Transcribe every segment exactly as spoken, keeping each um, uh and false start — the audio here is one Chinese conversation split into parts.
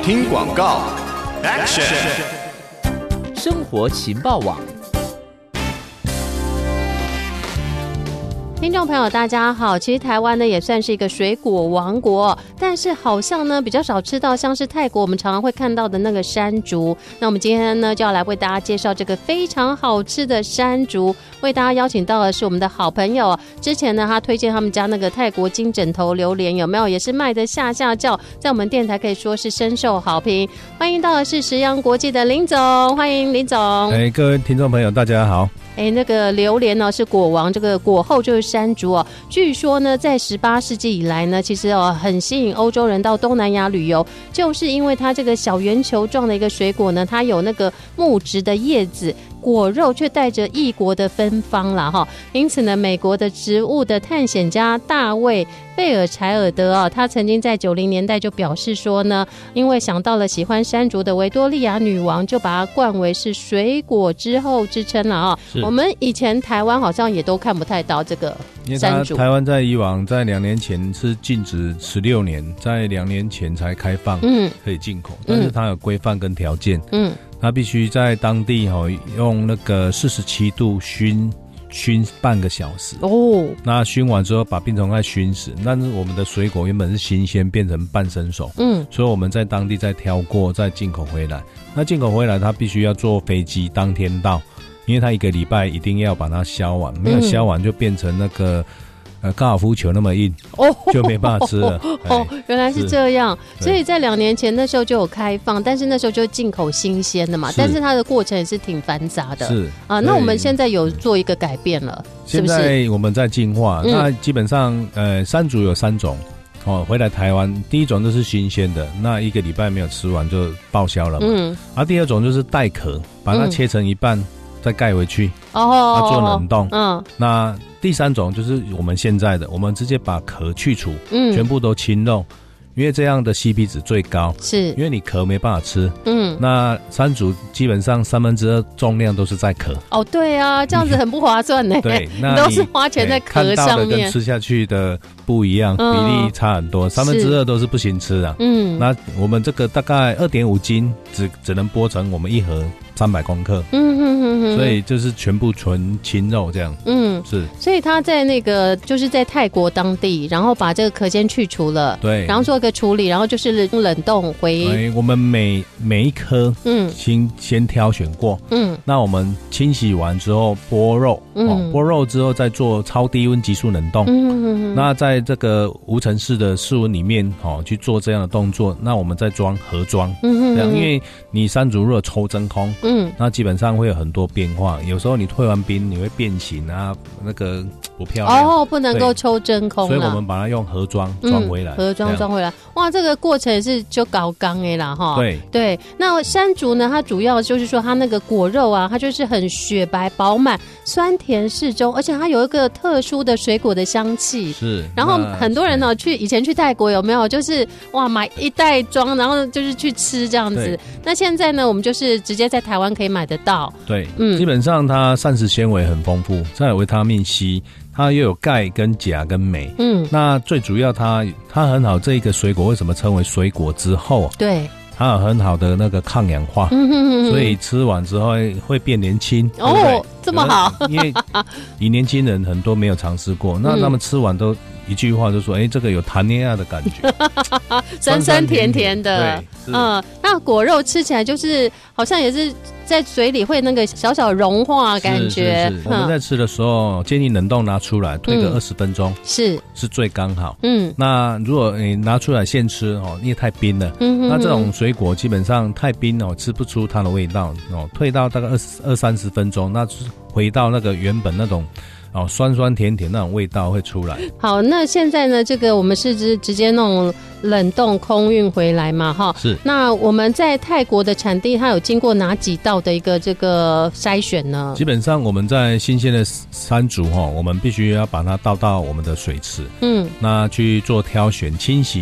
听广告 Action 生活情报网。 听众朋友大家好，其实台湾呢也算是一个水果王国，但是好像呢比较少吃到像是泰国我们常常会看到的那个山竹。那我们今天呢就要来为大家介绍这个非常好吃的山竹，为大家邀请到的是我们的好朋友，之前呢他推荐他们家那个泰国金枕头榴莲，有没有也是卖的下下叫，在我们电台可以说是深受好评。欢迎到的是食阳国际的林总，欢迎林总。 哎，各位听众朋友大家好。 哎，那个榴莲呢是果王，这个果后就是山竹哦。据说呢，在十八世纪以来呢，其实哦很吸引欧洲人到东南亚旅游，就是因为它这个小圆球状的一个水果呢，它有那个木质的叶子。果肉却带着异国的芬芳啦哈，因此呢，美国的植物的探险家大卫贝尔柴尔德啊，他曾经在九零年代就表示说呢，因为想到了喜欢山竹的维多利亚女王，就把它冠为是水果之后之称了啊。我们以前台湾好像也都看不太到这个山竹， 因为台湾在以往在两年前是禁止十六年，在两年前才开放，嗯，可以进口，但是它有规范跟条件，嗯。它必须在当地哦用那个四十七度熏熏半个小时哦，那熏完之后把病虫害熏死。但是我们的水果原本是新鲜，变成半生熟，嗯，所以我们在当地再挑过，再进口回来。那进口回来，它必须要坐飞机当天到，因为它一个礼拜一定要把它削完，没有削完就变成那个。呃，高尔夫球那么硬哦，就没办法吃了。 哦，原来是这样，所以在两年前那时候就有开放，但是那时候就进口新鲜的嘛，是但是它的过程也是挺繁杂的。是啊，那我们现在有做一个改变了，是不是？ 现在我们在进化，嗯、那基本上呃，山竹有三种哦，回来台湾第一种就是新鲜的，那一个礼拜没有吃完就报销了嘛。嗯，而、啊、第二种就是带壳，把它切成一半。嗯再盖回去哦，它做冷冻。嗯，那第三种就是我们现在的，我们直接把壳去除，嗯，全部都清肉，因为这样的 C P 值最高，是因为你壳没办法吃。嗯，那山竹基本上三分之二重量都是在壳。哦， 对啊，这样子很不划算呢。对，那你都是花钱在壳上面，看到的跟吃下去的不一样，嗯、比例差很多，三分之二都是不行吃的。嗯，那我们这个大概二点五斤，只只能剥成我们一盒。三百公克，嗯哼哼哼，所以就是全部纯青肉这样，嗯，是， 所以他在那个就是在泰国当地，然后把这个壳先去除了， 对， 然后做一个处理，然后就是冷冻回， 对，我们每每一颗，嗯，先先挑选过，嗯，那我们清洗完之后剥肉，嗯，哦、剥肉之后再做超低温急速冷冻，嗯哼哼，那在这个无尘室的室温里面，哦，去做这样的动作，那我们再装盒装，嗯哼哼，这样，因为你山竹如果抽真空。嗯，那基本上会有很多变化，有时候你退完冰你会变形啊，那个不漂亮哦，不能够抽真空， 所以我们把它用盒装装回来， 嗯、盒装装回来。哇，这个过程也是就搞刚的啦哈。 对对，那山竹呢，它主要就是说它那个果肉啊，它就是很雪白饱满，酸甜适中，而且它有一个特殊的水果的香气。是，然后很多人呢、喔、去以前去泰国有没有就是哇买一袋装，然后就是去吃这样子。那现在呢，我们就是直接在台湾可以买得到。 对，嗯，基本上它膳食纤维很丰富，再有维他命 C， 它又有钙跟钾跟镁。嗯，那最主要它它很好，这一个水果为什么称为水果之后？对。它有很好的那个抗氧化，嗯、哼哼哼所以吃完之后会, 会变年轻。哦，对对这么好！ 因为你年轻人很多没有尝试过，那他们吃完都一句话就说：“哎、欸，这个有谈恋爱的感觉， 酸酸甜甜的。”嗯，那果肉吃起来就是好像也是在嘴里会那个小小融化感觉。 是是是，我们在吃的时候建议冷冻拿出来推个二十分钟，是是最刚好。嗯，那如果你拿出来现吃哦，因为太冰了，嗯哼哼，那这种水果基本上太冰哦，吃不出它的味道哦。退到大概二十二三十分钟，那就是回到那个原本那种。哦，酸酸甜甜那种味道会出来。 好，那现在呢，这个我们是直直接那种冷冻空运回来嘛，哈。是。那我们在泰国的产地，它有经过哪几道的一个这个筛选呢？ 基本上我们在新鲜的山竹哈，我们必须要把它倒到我们的水池，嗯，那去做挑选清洗。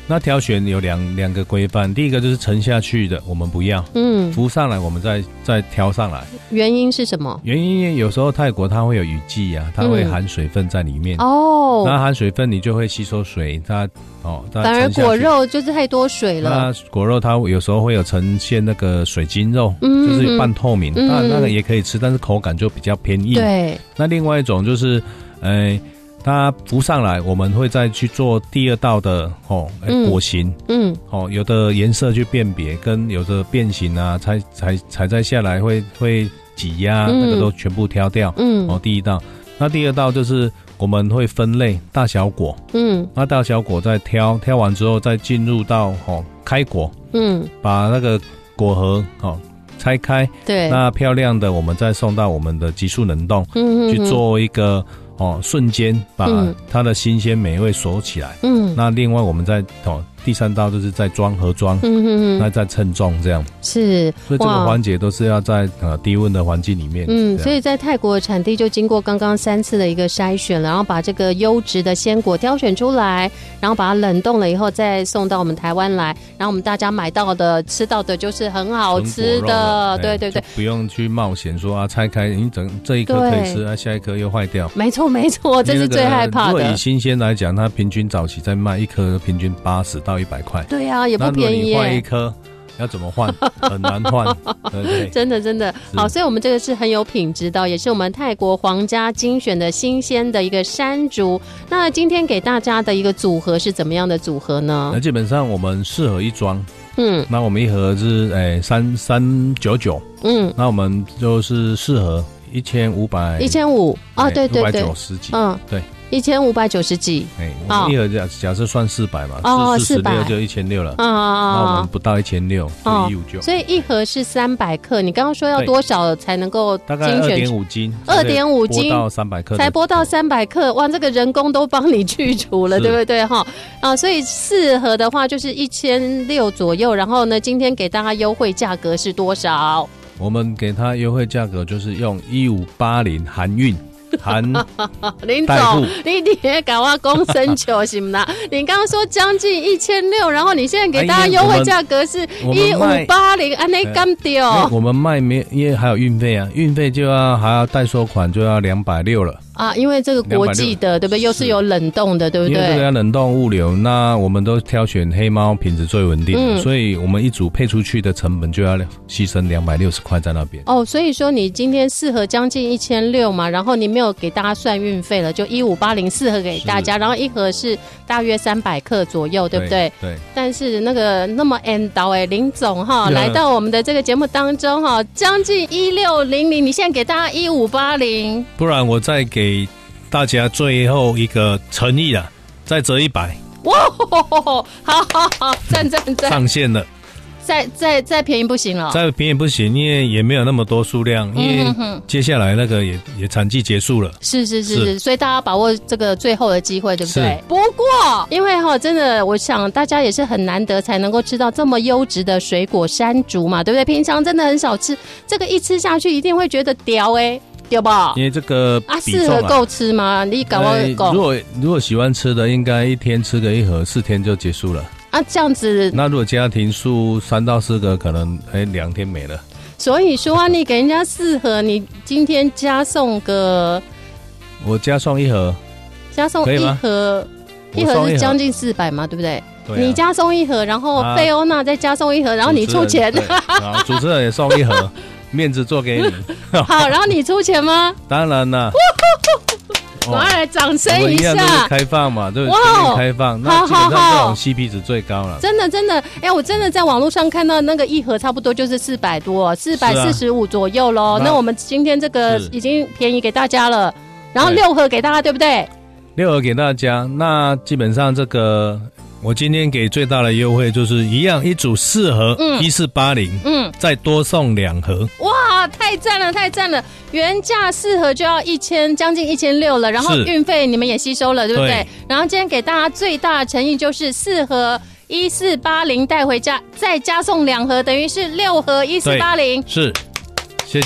那挑选有两两个规范，第一个就是沉下去的，我们不要，嗯，浮上来我们再再挑上来。 原因是什么？ 原因有时候泰国它会有雨季啊，它会含水分在里面。 嗯、哦， 那含水分你就会吸收水，它哦，它反而果肉就是太多水了。 那果肉它有时候会有呈现那个水晶肉，嗯、就是有半透明，那、嗯、那个也可以吃，但是口感就比较偏硬。 对。那另外一种就是，呃。它浮上来，我们会再去做第二道的哦，嗯、果形，嗯，哦，有的颜色去辨别，跟有的变形啊，踩踩踩在下来会会挤压，嗯、那个都全部挑掉，嗯，哦，第一道，那第二道就是我们会分类大小果，嗯，那大小果再挑，挑完之后再进入到哦开果，嗯，把那个果核哦拆开，对，那漂亮的我们再送到我们的急速冷冻，嗯，去做一个。哦，瞬间把它的新鲜美味锁起来。嗯，那另外我们再哦，第三道就是在装盒装，嗯嗯嗯，那再称重这样。 是， 所以这个环节都是要在呃低温的环境里面。 嗯，所以在泰国的产地就经过刚刚三次的一个筛选了，然后把这个优质的鲜果挑选出来，然后把它冷冻了以后再送到我们台湾来，然后我们大家买到的吃到的就是很好吃的，对对对， 不用去冒险说啊拆开你整这一颗可以吃，啊下一颗又坏掉。 没错没错，这是最害怕的。 如果以新鲜来讲，它平均早期在卖一颗平均八十到一百块。 对啊，也不便宜耶。 那如果你换一颗要怎么换？很难换，对不对？ 真的真的好，所以我们这个是很有品质的，也是我们泰国皇家精选的新鲜的一个山竹。那今天给大家的一个组合是怎么样的组合呢？ 那基本上我们四盒一装，嗯，那我们一盒是诶三三九九，嗯，那我们就是四盒一千五百， 一千五啊，对对对， 五百九十几，嗯，对。 一千五百九十几， 哎，我们一盒假假设算四百嘛，哦，四十六就一千六了，啊啊啊，那我们不到一千六，就一五九， 所以一盒是三百克。你刚刚说要多少才能够大概二点五斤， 二点五斤到三百克， 才播到三百克，哇，这个人工都帮你去除了，对不对哈？啊，所以四盒的话就是一千六左右，然后呢，今天给大家优惠价格是多少？ 我们给他优惠价格就是用一五八零含运。含林总，你你也搞我公生球行吗？你刚刚说将近一千六，然后你现在给大家优惠价格是一五八零，安内干掉。 我们卖没，因为还有运费啊，运费就要还要代收款，就要两百六了。 啊，因为这个国际的，对不对？又是有冷冻的，对不对？ 因为这个要冷冻物流，那我们都挑选黑猫品质最稳定的，嗯、所以我们一组配出去的成本就要牺牲两百六十块在那边。 哦，所以说你今天四盒将近一千六嘛，然后你没有给大家算运费了，就一五八零四盒给大家，然后一盒是大约三百克左右，对不对？ 对。对但是那个那么 end 到哎，林总哈来到我们的这个节目当中哈，将近一六零零，你现在给大家一五八零， 不然我再给。给大家最后一个诚意了，再折一百。 哇，好好好，赞赞赞！ 上线了， 再再再便宜不行了， 再便宜不行，因为也没有那么多数量，因为接下来那个也也产季结束了。 是是是是，所以大家把握这个最后的机会，对不对？不过，因为哈，真的，我想大家也是很难得才能够吃到这么优质的水果山竹嘛，对不对？平常真的很少吃，这个一吃下去一定会觉得屌哎、欸。对吧？ 因为这个啊，适合够吃吗？你搞我够。 如果如果喜欢吃的，应该一天吃个一盒，四天就结束了。 啊，这样子。 那如果家庭数三到四个，可能哎两天没了。 所以说啊，你给人家四盒，你今天加送个， 我加送一盒， 加送一盒，一盒是将近四百嘛，对不对？对、啊。你加送一盒，然后费欧娜再加送一盒，然后你出钱。 好，主持人也送一盒。面子做给你， 好，然后你出钱吗？ 当然了， 我要来掌声一下。 我们一样都是开放嘛，对不对？开放，那基本上这种 C P 值最高了。 真的真的，哎、欸，我真的在网络上看到那个一盒差不多就是四百多，四百四十五左右喽、啊。那我们今天这个已经便宜给大家了，然后六盒给大家，对不对？ 六盒给大家，那基本上这个。我今天给最大的优惠就是一样，一组四盒，一四八零，嗯，再多送两盒。 哇，太赞了，太赞了！原价四盒就要一千，将近一千六了，然后运费你们也吸收了，对不对？对。然后今天给大家最大的诚意就是四盒一四八零带回家，再加送两盒，等于是六盒一四八零。 是，谢谢。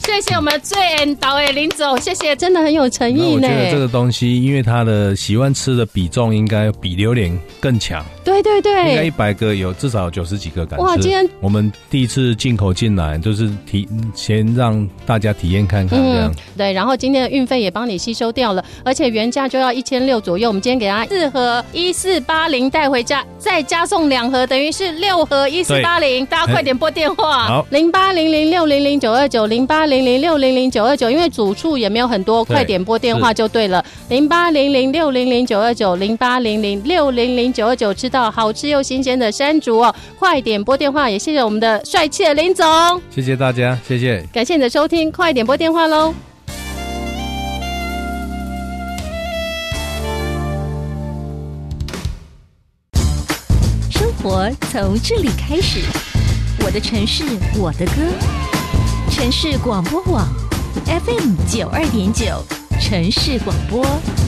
谢谢我们最恩导的林总，谢谢，真的很有诚意呢。 我觉得这个东西，因为它的喜欢吃的比重应该比榴莲更强。 对对对， 应该一百个有至少九十几个敢吃。 哇，今天我们第一次进口进来，就是体先让大家体验看看这样、嗯。 对，然后今天的运费也帮你吸收掉了，而且原价就要一千六左右，我们今天给他四盒一四八零带回家，再加送两盒，等于是六盒一四八零。大家快点拨电话，好，零八零零六零零九二九零八零零六零零九二九，因为组数也没有很多，快点拨电话就对了，零八零零六零零九二九零八零零六零零九二九，吃到好吃又新鲜的山竹哦，快点拨电话，也谢谢我们的帅气的林总， 谢谢大家，谢谢， 感谢你的收听，快点拨电话喽。 生活从这里开始，我的城市，我的歌，城市广播网 F M 九二点九，城市广播。